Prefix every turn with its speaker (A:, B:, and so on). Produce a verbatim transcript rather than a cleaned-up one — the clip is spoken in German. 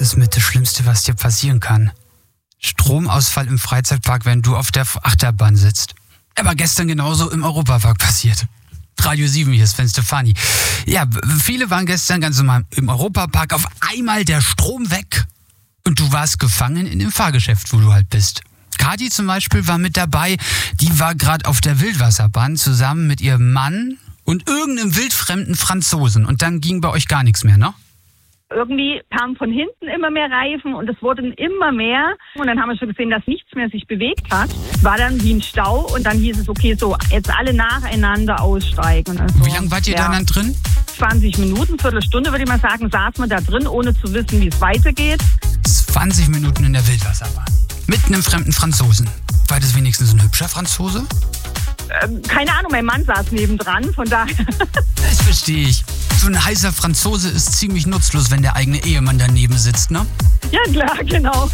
A: ist mit das Schlimmste, was dir passieren kann. Stromausfall im Freizeitpark, wenn du auf der Achterbahn sitzt. Aber gestern genauso im Europapark passiert. Radio sieben, hier ist Sven Stefani. Ja, viele waren gestern ganz normal im Europapark. Auf einmal der Strom weg. Und du warst gefangen in dem Fahrgeschäft, wo du halt bist. Kathi zum Beispiel war mit dabei. Die war gerade auf der Wildwasserbahn zusammen mit ihrem Mann und irgendeinem wildfremden Franzosen. Und dann ging bei euch gar nichts mehr, ne?
B: Irgendwie kamen von hinten immer mehr Reifen und es wurden immer mehr. Und dann haben wir schon gesehen, dass nichts mehr sich bewegt hat. War dann wie ein Stau und dann hieß es, okay, so, jetzt alle nacheinander aussteigen. Also,
A: wie lange wart ihr
B: ja,
A: da dann drin?
B: zwanzig Minuten, Viertelstunde würde ich mal sagen, saßen wir da drin, ohne zu wissen, wie es weitergeht.
A: zwanzig Minuten in der Wildwasserbahn. Mit einem fremden Franzosen. War das wenigstens ein hübscher Franzose?
B: Ähm, keine Ahnung, mein Mann saß nebendran, von daher.
A: Das verstehe ich. So ein heißer Franzose ist ziemlich nutzlos, wenn der eigene Ehemann daneben sitzt, ne?
B: Ja, klar, genau.